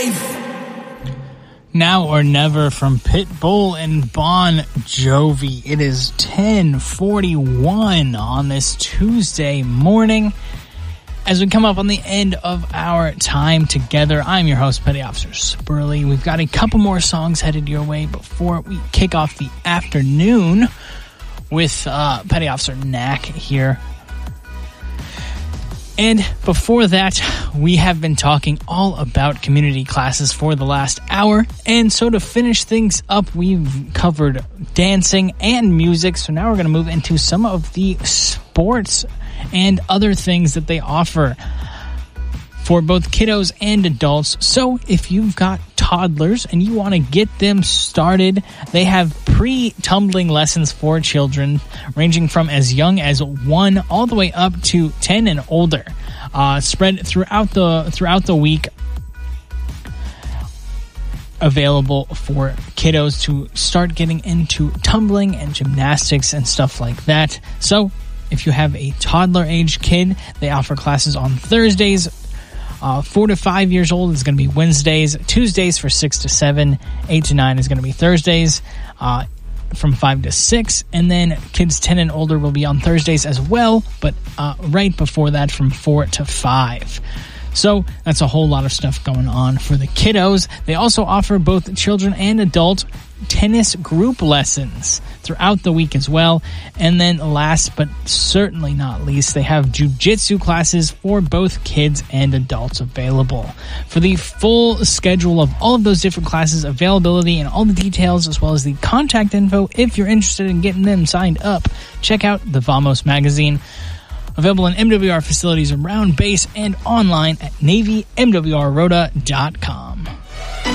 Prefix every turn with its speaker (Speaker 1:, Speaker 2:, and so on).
Speaker 1: Now or Never from Pitbull and Bon Jovi. It is 10:41 on this Tuesday morning. As we come up on the end of our time together, I'm your host, Petty Officer Spurley. We've got a couple more songs headed your way before we kick off the afternoon with Petty Officer Knack here. And before that, we have been talking all about community classes for the last hour. And so to finish things up, we've covered dancing and music. So now we're going to move into some of the sports and other things that they offer for both kiddos and adults. So if you've got toddlers and you want to get them started, they have pre-tumbling lessons for children ranging from as young as 1 all the way up to 10 and older, spread throughout the week, available for kiddos to start getting into tumbling and gymnastics and stuff like that. So if you have a toddler age kid, they offer classes on Thursdays. 4 to 5 years old is going to be Wednesdays. Tuesdays for 6 to 7. 8 to 9 is going to be Thursdays from 5 to 6. And then kids 10 and older will be on Thursdays as well, but right before that from 4 to 5. So that's a whole lot of stuff going on for the kiddos. They also offer both children and adult tennis group lessons throughout the week as well. And then last but certainly not least, they have jiu-jitsu classes for both kids and adults available. For the full schedule of all of those different classes, availability, and all the details, as well as the contact info, if you're interested in getting them signed up, check out the Vamos magazine. Available in MWR facilities around base and online at NavyMWRRota.com.